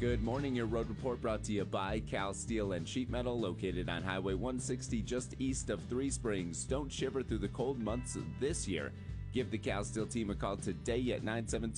Good morning. Your road report brought to you by Cal Steel and Sheet Metal, located on Highway 160 just east of Three Springs. Don't shiver through the cold months this year. Give the Cal Steel team a call today at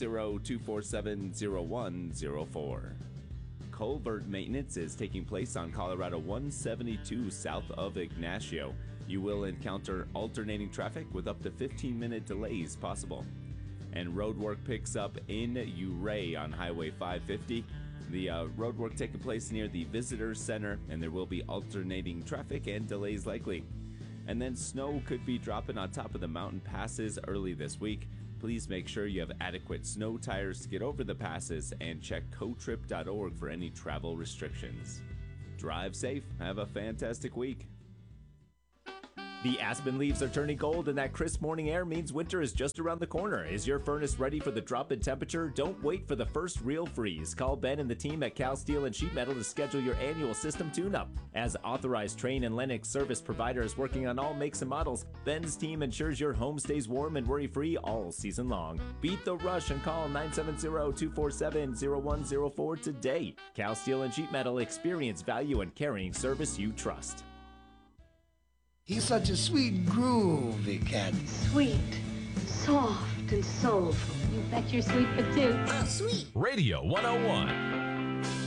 970-247-0104. Culvert maintenance is taking place on Colorado 172 south of Ignacio. You will encounter alternating traffic with up to 15-minute delays possible. And road work picks up in Ouray on Highway 550. The road work taking place near the Visitor Center, and there will be alternating traffic and delays likely. And then snow could be dropping on top of the mountain passes early this week. Please make sure you have adequate snow tires to get over the passes, and check cotrip.org for any travel restrictions. Drive safe. Have a fantastic week. The aspen leaves are turning gold, and that crisp morning air means winter is just around the corner. Is your furnace ready for the drop in temperature? Don't wait for the first real freeze. Call Ben and the team at Cal Steel and Sheet Metal to schedule your annual system tune-up. As authorized Trane and Lennox service providers working on all makes and models, Ben's team ensures your home stays warm and worry-free all season long. Beat the rush and call 970-247-0104 today. Cal Steel and Sheet Metal, experience, value, and carrying service you trust. He's such a sweet, groovy cat. Sweet, soft, and soulful. You bet you're sweet for two. Oh, sweet. Radio 101.